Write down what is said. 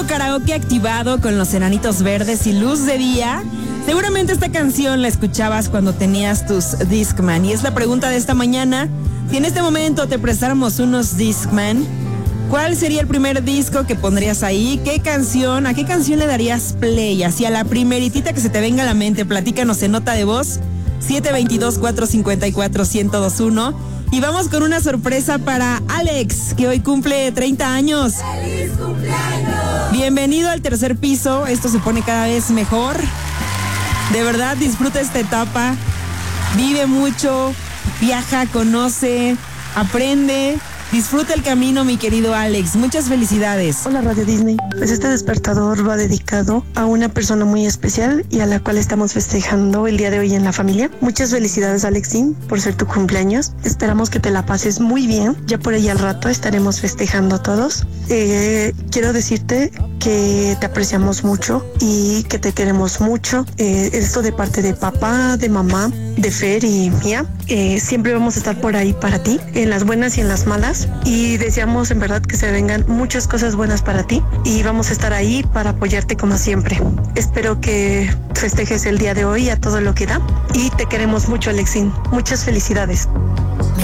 karaoke activado con los Enanitos Verdes y Luz de Día. Seguramente esta canción la escuchabas cuando tenías tus Discman. Y es la pregunta de esta mañana. Si en este momento te prestáramos unos Discman, ¿cuál sería el primer disco que pondrías ahí? ¿Qué canción? ¿A qué canción le darías play? Así a la primeritita que se te venga a la mente. Platícanos en nota de voz 722-454-1021. Y vamos con una sorpresa para Alex, que hoy cumple 30 años. ¡Feliz cumpleaños! Bienvenido al tercer piso. Esto se pone cada vez mejor. De verdad, disfruta esta etapa. Vive mucho, viaja, conoce, aprende. Disfruta el camino, mi querido Alex. Muchas felicidades. Hola, Radio Disney. Pues este despertador va dedicado a una persona muy especial y a la cual estamos festejando el día de hoy en la familia. Muchas felicidades, Alexín, por ser tu cumpleaños. Esperamos que te la pases muy bien. Ya por ahí al rato estaremos festejando todos. Quiero decirte que te apreciamos mucho y que te queremos mucho. Esto de parte de papá, de mamá, de Fer y mía. Siempre vamos a estar por ahí para ti, en las buenas y en las malas. Y deseamos en verdad que se vengan muchas cosas buenas para ti. Y vamos a estar ahí para apoyarte como siempre. Espero que festejes el día de hoy a todo lo que da. Y te queremos mucho, Alexín. Muchas felicidades.